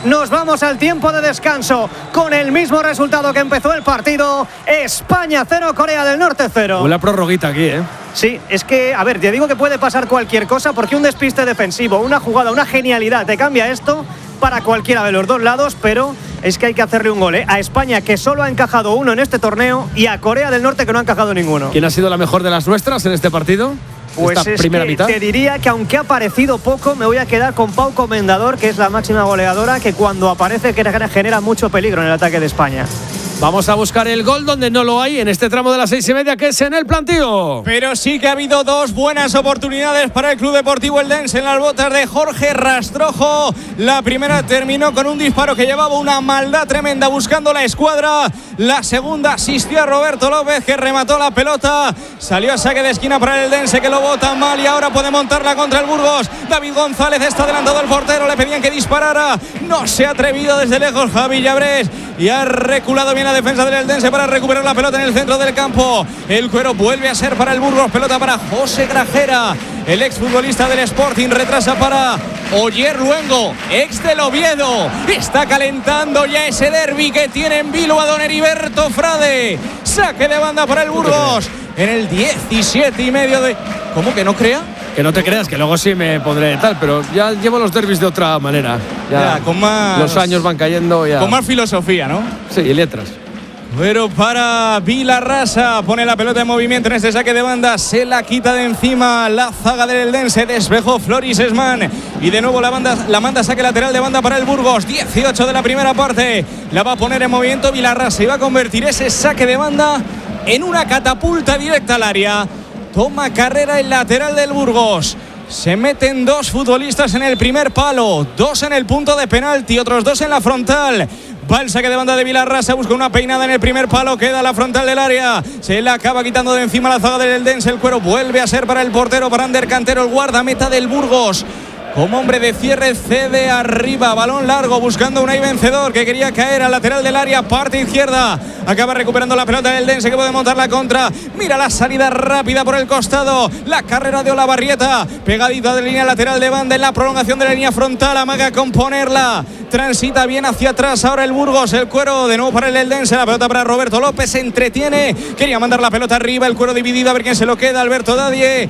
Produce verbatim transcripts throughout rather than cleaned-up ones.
nos vamos al tiempo de descanso con el mismo resultado que empezó el partido. España cero, Corea del Norte cero. Una prorroguita aquí, ¿eh? Sí, es que, a ver, te digo que puede pasar cualquier cosa porque un despiste defensivo, una jugada, una genialidad te cambia esto para cualquiera de los dos lados, pero es que hay que hacerle un gol, ¿eh? A España, que solo ha encajado uno en este torneo, y a Corea del Norte, que no ha encajado ninguno. ¿Quién ha sido la mejor de las nuestras en este partido? Pues esta es primera que mitad. Te diría que aunque ha aparecido poco, me voy a quedar con Pau Comendador, que es la máxima goleadora, que cuando aparece genera mucho peligro en el ataque de España. Vamos a buscar el gol donde no lo hay en este tramo de las seis y media, que es en el plantío. Pero sí que ha habido dos buenas oportunidades para el Club Deportivo Eldense en las botas de Jorge Rastrojo. La primera terminó con un disparo que llevaba una maldad tremenda buscando la escuadra. La segunda asistió a Roberto López, que remató la pelota. Salió a saque de esquina para el Eldense, que lo bota mal y ahora puede montarla contra el Burgos. David González está adelantado al portero, le pedían que disparara. No se ha atrevido desde lejos Javi Llabrés y ha reculado bien la defensa del Eldense para recuperar la pelota en el centro del campo. El cuero vuelve a ser para el Burgos, pelota para José Grajera, el exfutbolista del Sporting. Retrasa para Oyer Luengo, ex del Oviedo. Está calentando ya ese derbi que tiene en vilo a don Heriberto Frade. Saque de banda para el Burgos en el diecisiete y medio de... ¿Cómo que no crea? Que no te creas, que luego sí me pondré tal, pero ya llevo los derbis de otra manera. Ya, ya con más... Los años van cayendo ya. Con más filosofía, ¿no? Sí, y letras. Pero para Vilarrasa, pone la pelota en movimiento en este saque de banda, se la quita de encima la zaga del Eldense, despejó Floris Esman y de nuevo la banda, la manda saque lateral de banda para el Burgos. Dieciocho de la primera parte, la va a poner en movimiento Vilarrasa y va a convertir ese saque de banda en una catapulta directa al área. Toma carrera el lateral del Burgos. Se meten dos futbolistas en el primer palo, dos en el punto de penalti, otros dos en la frontal. Va el saque de banda de Vilarrasa, busca una peinada en el primer palo, queda la frontal del área, se la acaba quitando de encima la zaga del Eldense. El cuero vuelve a ser para el portero, para Ander Cantero, el guardameta del Burgos. Como hombre de cierre, cede arriba, balón largo, buscando un ahí vencedor que quería caer al lateral del área, parte izquierda, acaba recuperando la pelota del Eldense, que puede montar la contra. Mira la salida rápida por el costado, la carrera de Olavarrieta, pegadita de línea lateral de banda en la prolongación de la línea frontal, amaga con ponerla, transita bien hacia atrás ahora el Burgos. El cuero de nuevo para el Eldense, la pelota para Roberto López, se entretiene, quería mandar la pelota arriba, el cuero dividido, a ver quién se lo queda. Alberto Dadie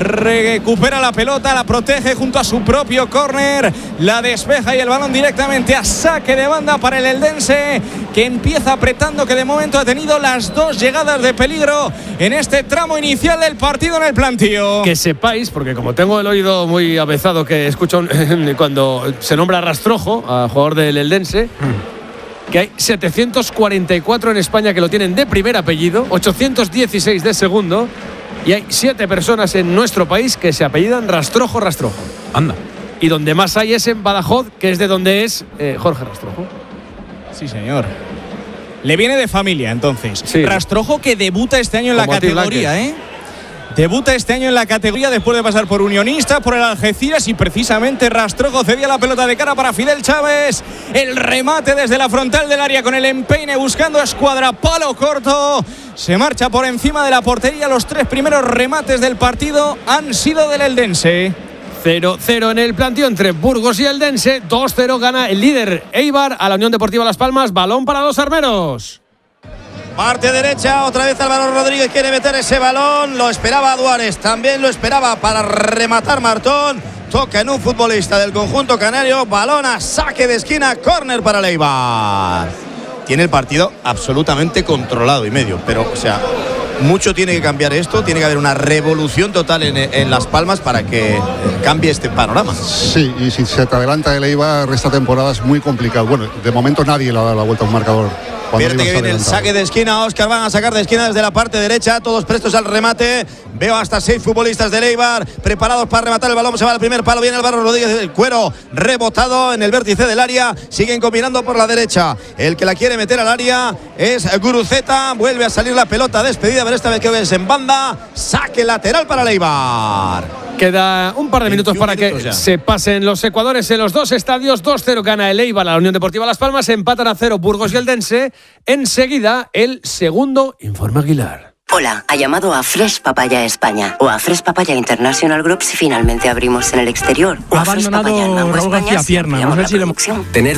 recupera la pelota, la protege junto a su propio córner, la despeja y el balón directamente a saque de banda para el Eldense, que empieza apretando, que de momento ha tenido las dos llegadas de peligro en este tramo inicial del partido en el plantío. Que sepáis, porque como tengo el oído muy avezado, que escucho cuando se nombra Rastrojo, a jugador del Eldense, que hay setecientos cuarenta y cuatro en España que lo tienen de primer apellido, ochocientos dieciséis de segundo, y hay siete personas en nuestro país que se apellidan Rastrojo Rastrojo. Anda. Y donde más hay es en Badajoz, que es de donde es eh, Jorge Rastrojo. Sí, señor. Le viene de familia, entonces. Sí. Rastrojo, que debuta este año en Como la categoría, ¿eh? Debuta este año en la categoría después de pasar por Unionistas, por el Algeciras, y precisamente Rastrojo cedía la pelota de cara para Fidel Chávez. El remate desde la frontal del área con el empeine buscando escuadra, palo corto. Se marcha por encima de la portería. Los tres primeros remates del partido han sido del Eldense. cero cero en el plantío entre Burgos y Eldense. dos cero gana el líder Eibar a la Unión Deportiva Las Palmas. Balón para los armeros. Parte derecha, otra vez Álvaro Rodríguez quiere meter ese balón. Lo esperaba Duárez, también lo esperaba para rematar Martón. Toca en un futbolista del conjunto canario. Balón a saque de esquina, córner para el Eibar. Tiene el partido absolutamente controlado y medio, pero, o sea, mucho tiene que cambiar esto. Tiene que haber una revolución total en, en Las Palmas para que cambie este panorama. Sí, y si se te adelanta el Eibar esta temporada es muy complicado. Bueno, de momento nadie le ha dado la vuelta a un marcador. Vierte que viene el saque de esquina. Óscar van a sacar de esquina desde la parte derecha. Todos prestos al remate. Veo hasta seis futbolistas del Eibar preparados para rematar el balón. Se va al primer palo. Viene Álvaro Rodríguez. El cuero rebotado en el vértice del área. Siguen combinando por la derecha. El que la quiere meter al área es Guruceta. Vuelve a salir la pelota despedida, pero esta vez que es en banda. Saque lateral para el Eibar. Queda un par de minutos para que ya se pasen los ecuadores en los dos estadios. dos cero gana el Eibar a la Unión Deportiva Las Palmas. Empatan a cero Burgos y Eldense. Enseguida, el segundo Informe Aguilar. Hola, ha llamado a Fresh Papaya España o a Fresh Papaya International Group si finalmente abrimos en el exterior. Ha abandonado Raúl García Pierna. No sé si le... Tener